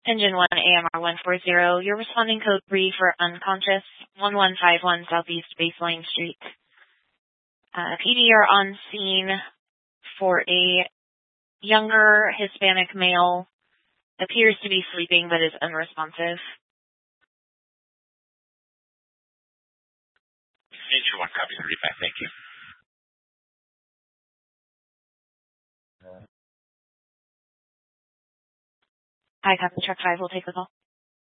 Engine 1, AMR 140. You're responding code 3 for unconscious, 1151 Southeast Baseline Street. PD are on scene for a younger Hispanic male. Appears to be sleeping but is unresponsive. Engine 1, copy 35, thank you. Hi, copy truck 5, we'll take the call.